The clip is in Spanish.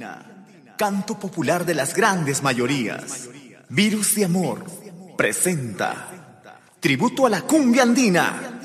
Canto popular de las grandes mayorías. Virus de Amor presenta tributo a la cumbia andina.